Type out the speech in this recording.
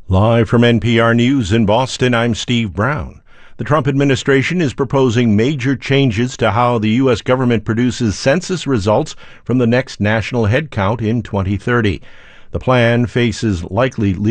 Live from NPR News in Boston, I'm Steve Brown. The Trump administration is proposing major changes to how the U.S. government produces census results from the next national head count in 2030. The plan faces likely